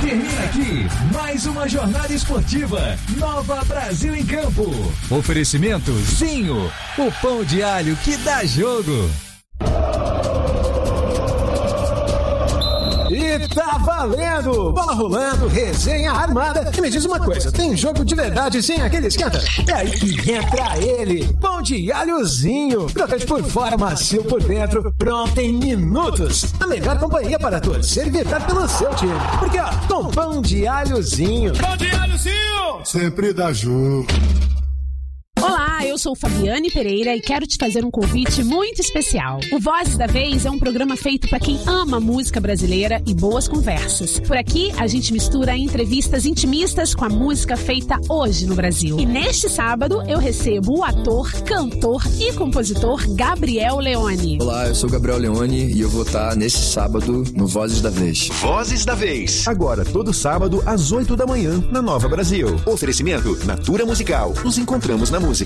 Termina aqui mais uma jornada esportiva. Nova Brasil em Campo. Oferecimento Zinho, o pão de alho que dá jogo. E tá valendo! Bola rolando, resenha armada. E me diz uma coisa, tem jogo de verdade sem aquele esquenta? É aí que entra ele, pão de alhozinho. Crocante por fora, macio por dentro, pronto em minutos. A melhor companhia para torcer e vibrar pelo seu time. Porque ó, com pão de alhozinho. Pão de alhozinho! Sempre dá jogo. Olá, eu sou Fabiane Pereira e quero te fazer um convite muito especial. O Vozes da Vez é um programa feito para quem ama música brasileira e boas conversas. Por aqui, a gente mistura entrevistas intimistas com a música feita hoje no Brasil. E neste sábado, eu recebo o ator, cantor e compositor Gabriel Leone. Olá, eu sou Gabriel Leone e eu vou estar neste sábado no Vozes da Vez. Vozes da Vez. Agora, todo sábado, às 8 da manhã, na Nova Brasil. Oferecimento Natura Musical. Nos encontramos na música.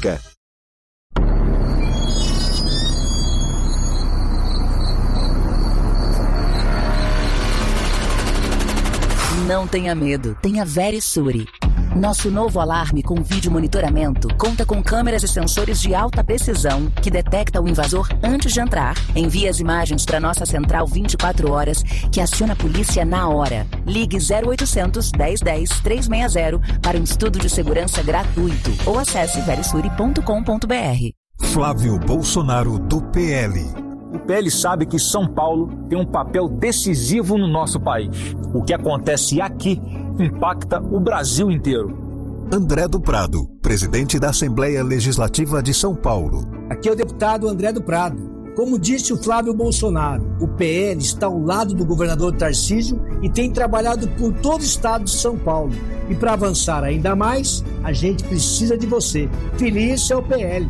Não tenha medo, tenha Verisure. Nosso novo alarme com vídeo monitoramento conta com câmeras e sensores de alta precisão que detecta o invasor antes de entrar. Envia as imagens para nossa central 24 horas que aciona a polícia na hora. Ligue 0800 1010 360 para um estudo de segurança gratuito ou acesse verisure.com.br. Flávio Bolsonaro do PL. O PL sabe que São Paulo tem um papel decisivo no nosso país. O que acontece aqui impacta o Brasil inteiro. André do Prado, presidente da Assembleia Legislativa de São Paulo. Aqui é o deputado André do Prado. Como disse o Flávio Bolsonaro, o PL está ao lado do governador Tarcísio e tem trabalhado por todo o estado de São Paulo. E para avançar ainda mais, a gente precisa de você. Feliz é o PL.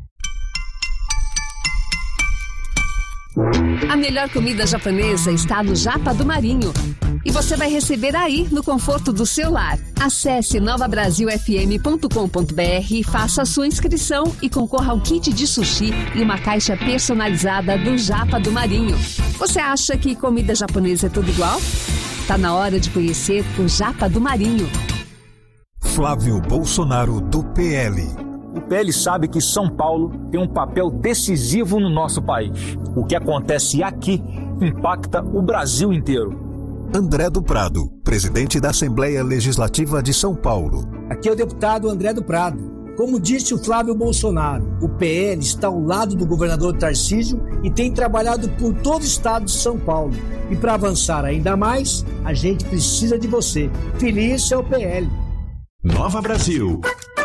A melhor comida japonesa está no Japa do Marinho. E você vai receber aí, no conforto do seu lar. Acesse novabrasilfm.com.br e faça a sua inscrição e concorra ao kit de sushi e uma caixa personalizada do Japa do Marinho. Você acha que comida japonesa é tudo igual? Tá na hora de conhecer o Japa do Marinho. Flávio Bolsonaro do PL. O PL sabe que São Paulo tem um papel decisivo no nosso país. O que acontece aqui impacta o Brasil inteiro. André do Prado, presidente da Assembleia Legislativa de São Paulo. Aqui é o deputado André do Prado. Como disse o Flávio Bolsonaro, o PL está ao lado do governador Tarcísio e tem trabalhado por todo o estado de São Paulo. E para avançar ainda mais, a gente precisa de você. Feliz é o PL. Nova Brasil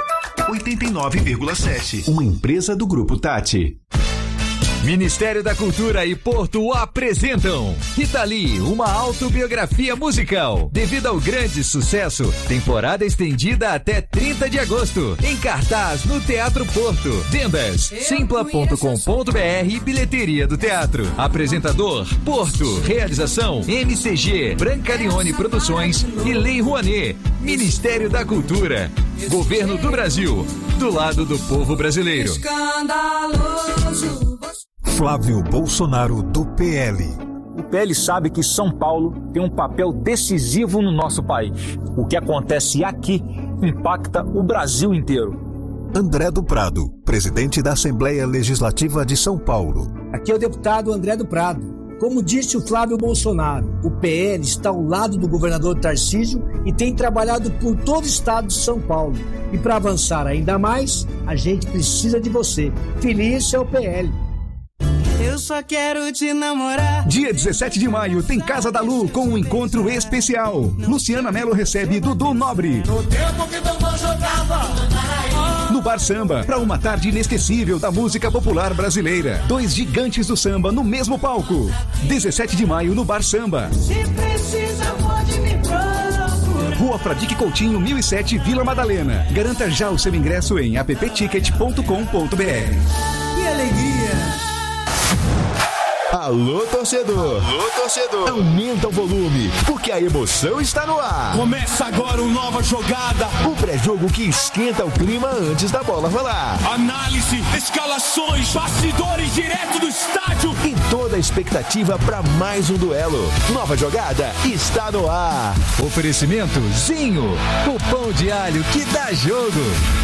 89,7. Uma empresa do Grupo Tati. Ministério da Cultura e Porto apresentam Rita Lee, uma autobiografia musical. Devido ao grande sucesso, temporada estendida até 30 de agosto. Em cartaz no Teatro Porto. Vendas simpla.com.br e bilheteria do teatro. Apresentador Porto. Realização MCG, Brancaleone Produções e Lei Rouanet. Ministério da Cultura. Governo do Brasil. Do lado do povo brasileiro. Escandaloso. Flávio Bolsonaro do PL. O PL sabe que São Paulo tem um papel decisivo no nosso país. O que acontece aqui impacta o Brasil inteiro. André do Prado, presidente da Assembleia Legislativa de São Paulo. Aqui é o deputado André do Prado. Como disse o Flávio Bolsonaro, o PL está ao lado do governador Tarcísio e tem trabalhado por todo o estado de São Paulo. E para avançar ainda mais, a gente precisa de você. Feliz é o PL. Eu só quero te namorar. Dia 17 de maio tem Casa da Lu com um encontro especial. Luciana Mello recebe Dudu Nobre. No tempo que Dodô jogava no Bar Samba, para uma tarde inesquecível da música popular brasileira. 2 gigantes do samba no mesmo palco. 17 de maio no Bar Samba. Se precisa, pode me procurar. Rua Fradique Coutinho, 1007, Vila Madalena. Garanta já o seu ingresso em appticket.com.br. Que alegria! Alô, torcedor! Alô, torcedor! Aumenta o volume, porque a emoção está no ar. Começa agora uma nova jogada. O pré-jogo que esquenta o clima antes da bola rolar. Análise, escalações, bastidores direto do estádio. E toda a expectativa para mais um duelo. Nova jogada está no ar. Oferecimento Zinho, o pão de alho que dá jogo.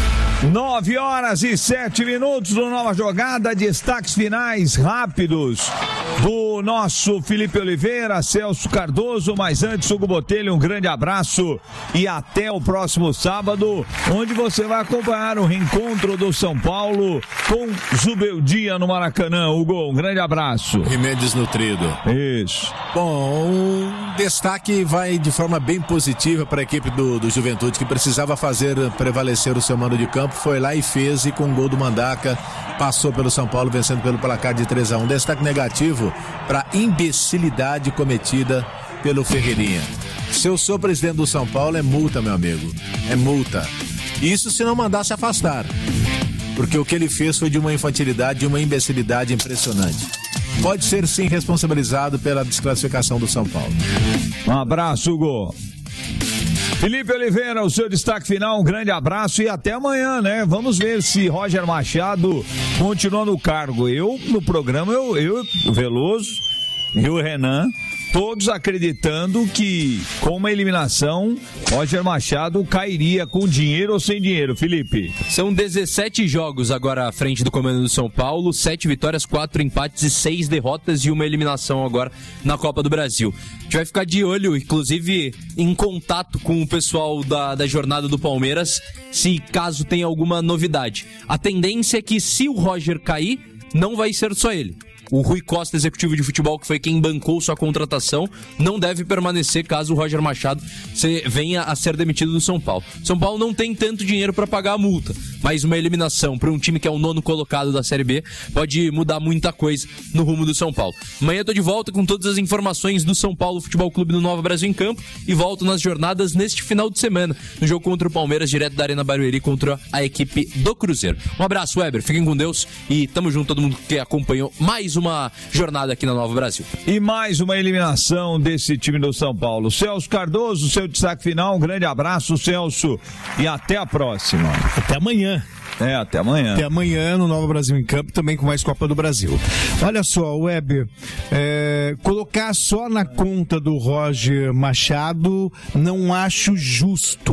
9h07 no Nova Jogada, destaques finais rápidos do nosso Felipe Oliveira, Celso Cardoso, mas antes, Hugo Botelho, um grande abraço e até o próximo sábado, onde você vai acompanhar o reencontro do São Paulo com Zubeldia no Maracanã. Hugo, um grande abraço. Remédio desnutrido. Isso. Bom, um destaque vai de forma bem positiva para a equipe do Juventude, que precisava fazer prevalecer o seu mando de campo. Foi lá e fez, e com o gol do Mandaca passou pelo São Paulo, vencendo pelo placar de 3-1. Destaque negativo para a imbecilidade cometida pelo Ferreirinha. Se eu sou presidente do São Paulo, é multa, meu amigo. É multa. Isso se não mandar se afastar. Porque o que ele fez foi de uma infantilidade, de uma imbecilidade impressionante. Pode ser sim responsabilizado pela desclassificação do São Paulo. Um abraço, Hugo. Felipe Oliveira, o seu destaque final, um grande abraço e até amanhã, né? Vamos ver se Roger Machado continua no cargo. No programa, eu o Veloso e o Renan, todos acreditando que com uma eliminação, Roger Machado cairia com dinheiro ou sem dinheiro, Felipe. São 17 jogos agora à frente do comando do São Paulo, 7 vitórias, 4 empates e 6 derrotas e uma eliminação agora na Copa do Brasil. A gente vai ficar de olho, inclusive em contato com o pessoal da jornada do Palmeiras, se caso tenha alguma novidade. A tendência é que se o Roger cair, não vai ser só ele. O Rui Costa, executivo de futebol, que foi quem bancou sua contratação, não deve permanecer caso o Roger Machado venha a ser demitido do São Paulo. São Paulo não tem tanto dinheiro para pagar a multa, mas uma eliminação para um time que é o 9º colocado da Série B pode mudar muita coisa no rumo do São Paulo. Amanhã eu tô de volta com todas as informações do São Paulo Futebol Clube do Nova Brasil em campo e volto nas jornadas neste final de semana, no jogo contra o Palmeiras, direto da Arena Barueri contra a equipe do Cruzeiro. Um abraço, Weber, fiquem com Deus e tamo junto todo mundo que acompanhou mais uma jornada aqui na Nova Brasil. E mais uma eliminação desse time do São Paulo. Celso Cardoso, seu destaque final, um grande abraço, Celso, e até a próxima. Até amanhã. Até amanhã. Até amanhã no Nova Brasil em Campo, também com mais Copa do Brasil. Olha só, Weber, colocar só na conta do Roger Machado não acho justo,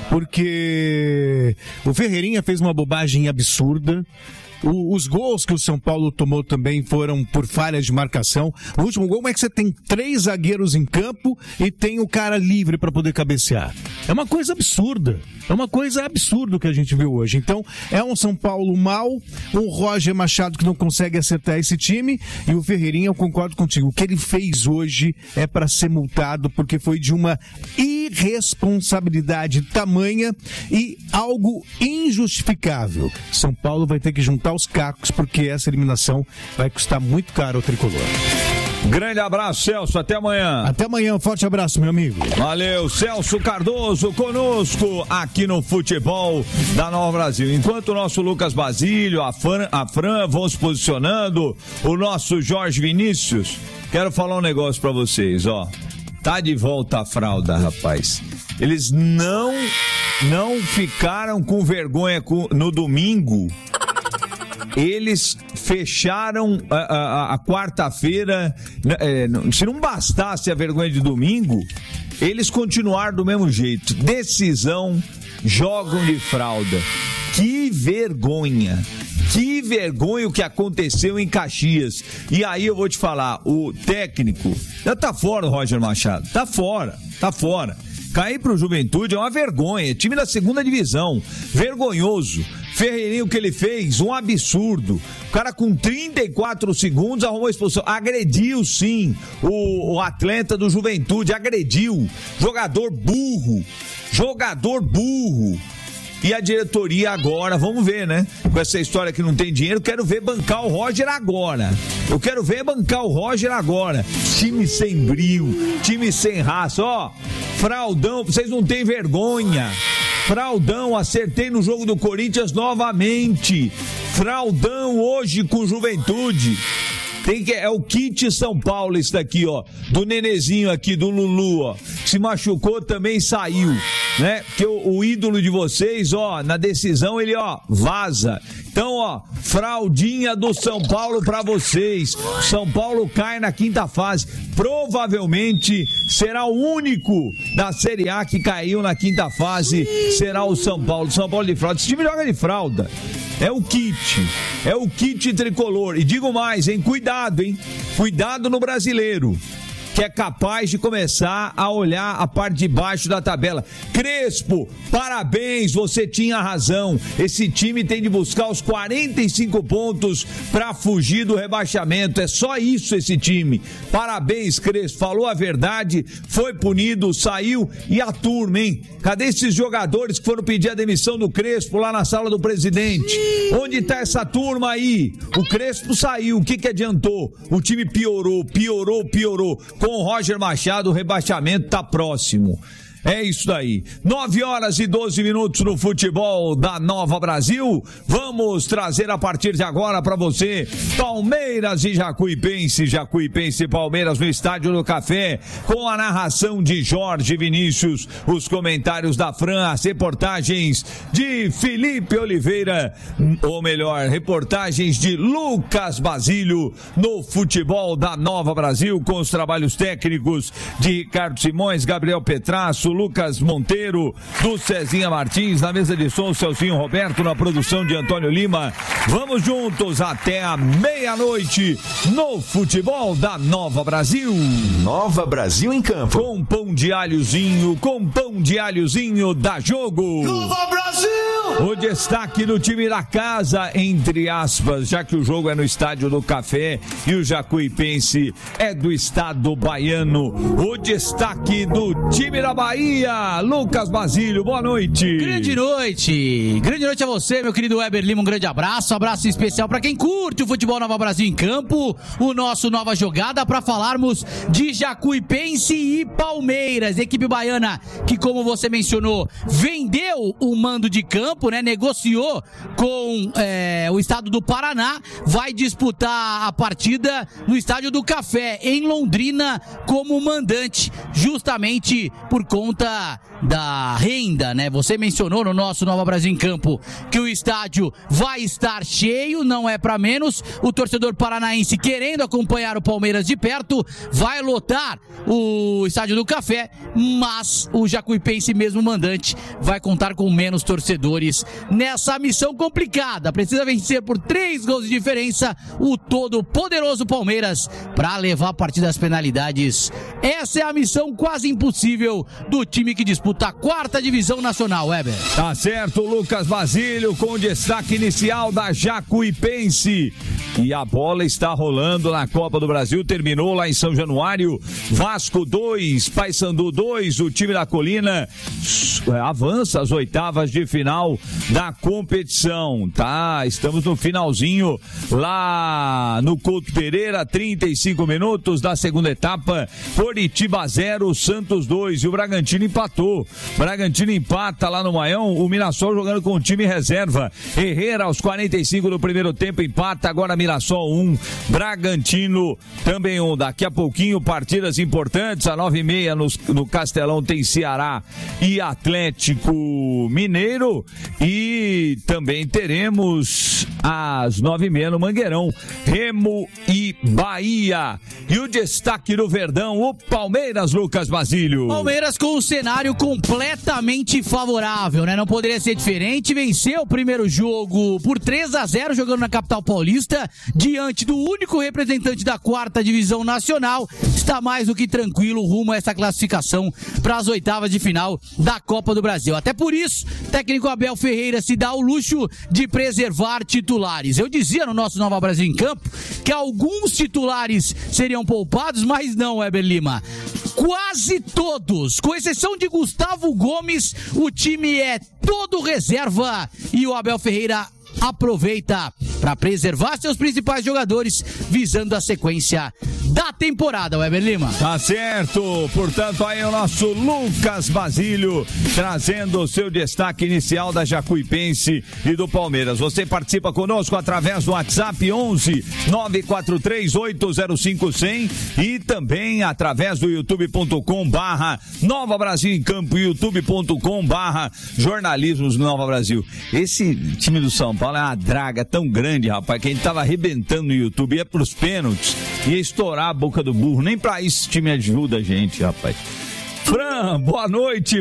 porque o Ferreirinha fez uma bobagem absurda. Os gols que o São Paulo tomou também foram por falhas de marcação. O último gol é que você tem 3 zagueiros em campo e tem o cara livre para poder cabecear. É uma coisa absurda. É uma coisa absurda que a gente viu hoje. Então, é um São Paulo mau, um Roger Machado que não consegue acertar esse time, e o Ferreirinha, eu concordo contigo. O que ele fez hoje é para ser multado, porque foi de uma irresponsabilidade tamanha e algo injustificável. São Paulo vai ter que juntar os cacos, porque essa eliminação vai custar muito caro ao tricolor. Grande abraço, Celso, até amanhã. Até amanhã, um forte abraço, meu amigo. Valeu, Celso Cardoso conosco aqui no Futebol da Nova Brasil. Enquanto o nosso Lucas Basílio, a Fran vão se posicionando, o nosso Jorge Vinícius, quero falar um negócio pra vocês, ó. Tá de volta a fralda, rapaz. Eles não ficaram com vergonha no domingo. Eles fecharam a quarta-feira. Se não bastasse a vergonha de domingo, eles continuaram do mesmo jeito. Decisão, jogam de fralda. Que vergonha! Que vergonha o que aconteceu em Caxias. E aí eu vou te falar, o técnico já tá fora, o Roger Machado. Tá fora. Cair pro Juventude é uma vergonha. Time da 2ª divisão. Vergonhoso. Ferreirinho, o que ele fez, um absurdo. O cara com 34 segundos arrumou a expulsão. Agrediu, sim, o atleta do Juventude. Agrediu. Jogador burro. E a diretoria agora, vamos ver, né? Com essa história que não tem dinheiro, quero ver bancar o Roger agora. Time sem brio, time sem raça. Ó, fraldão, vocês não têm vergonha. Fraldão, acertei no jogo do Corinthians novamente. Fraldão hoje com Juventude. É o kit São Paulo isso daqui, ó. Do nenezinho aqui, do Lulu, ó. Se machucou, também saiu, né? Porque o ídolo de vocês, ó, na decisão ele, ó, vaza. Então, ó, fraldinha do São Paulo pra vocês. São Paulo cai na quinta fase. Provavelmente será o único da Série A que caiu na quinta fase. Será o São Paulo. São Paulo de fralda. Esse time joga de fralda. É o kit tricolor. E digo mais, hein? Cuidado, hein? Cuidado no brasileiro, que é capaz de começar a olhar a parte de baixo da tabela. Crespo, parabéns, você tinha razão. Esse time tem de buscar os 45 pontos para fugir do rebaixamento. É só isso esse time. Parabéns, Crespo. Falou a verdade, foi punido, saiu. E a turma, hein? Cadê esses jogadores que foram pedir a demissão do Crespo lá na sala do presidente? Onde tá essa turma aí? O Crespo saiu, o que adiantou? O time piorou. Com o Roger Machado, o rebaixamento tá próximo. É isso daí. 9h12 no futebol da Nova Brasil. Vamos trazer a partir de agora para você Palmeiras e Jacuipense. Jacuipense e Palmeiras no Estádio do Café, com a narração de Jorge Vinícius, os comentários da Fran, as reportagens de Felipe Oliveira, ou melhor, reportagens de Lucas Basílio no futebol da Nova Brasil, com os trabalhos técnicos de Ricardo Simões, Gabriel Petrasso, Lucas Monteiro, do Cezinha Martins, na mesa de som, Celcinho Roberto, na produção de Antônio Lima. Vamos juntos até a meia-noite no futebol da Nova Brasil. Nova Brasil em campo. Com pão de alhozinho da Jogo. Nova Brasil! O destaque do time da casa, entre aspas, já que o jogo é no Estádio do Café e o Jacuipense é do estado baiano. O destaque do time da Bahia, Lucas Basílio, boa noite. Grande noite a você, meu querido Weber Lima, um grande abraço especial para quem curte o futebol Nova Brasil em campo, o nosso Nova Jogada, para falarmos de Jacuipense e Palmeiras, equipe baiana que, como você mencionou, vendeu o mando de campo, né? Negociou com o estado do Paraná, vai disputar a partida no Estádio do Café, em Londrina, como mandante, justamente por conta da renda, né? Você mencionou no nosso Nova Brasil em Campo que o estádio vai estar cheio, não é para menos. O torcedor paranaense, querendo acompanhar o Palmeiras de perto, vai lotar o Estádio do Café, mas o Jacuipense, mesmo mandante, vai contar com menos torcedores nessa missão complicada. Precisa vencer por 3 gols de diferença o todo poderoso Palmeiras para levar a partida às penalidades. Essa é a missão quase impossível do time que disputa a 4ª divisão nacional, Weber. Tá certo, Lucas Basílio, com o destaque inicial da Jacuipense. E a bola está rolando na Copa do Brasil, terminou lá em São Januário. Vasco 2, Paysandu 2, o time da Colina avança às 8ª de final da competição, tá? Estamos no finalzinho lá no Couto Pereira, 35 minutos da segunda etapa. Coritiba 0, Santos 2, e o Bragantino empatou. Bragantino empata lá no Maião, o Mirassol jogando com o time reserva. Herrera aos 45 do primeiro tempo empata, agora Mirassol 1, Bragantino também 1. Daqui a pouquinho partidas importantes, às 9h30 no Castelão tem Ceará e Atlético Mineiro, e também teremos às 9h30 no Mangueirão, Remo e Bahia. E o destaque do Verdão, o Palmeiras, Lucas Basílio. Palmeiras com um cenário completamente favorável, né? Não poderia ser diferente. Venceu o primeiro jogo por 3-0, jogando na capital paulista, diante do único representante da 4ª divisão nacional. Está mais do que tranquilo rumo a essa classificação para as 8ª de final da Copa do Brasil. Até por isso, o técnico Abel Ferreira se dá o luxo de preservar titulares. Eu dizia no nosso Nova Brasil em Campo que alguns titulares seriam poupados, mas não, Weber Lima. Quase todos, com exceção de Gustavo Gomes, o time é todo reserva, e o Abel Ferreira aproveita para preservar seus principais jogadores, visando a sequência da temporada, Weber Lima. Tá certo. Portanto, aí o nosso Lucas Basílio trazendo o seu destaque inicial da Jacuipense e do Palmeiras. Você participa conosco através do WhatsApp 11 943 805 100 e também através do youtube.com/Nova Brasil em Campo, youtube.com/jornalismos Nova Brasil. Esse time do São Paulo é uma draga tão grande, rapaz, que a gente tava arrebentando no YouTube, ia pros pênaltis, ia estourar a boca do burro. Nem pra isso esse time ajuda a gente, rapaz. Fran, boa noite.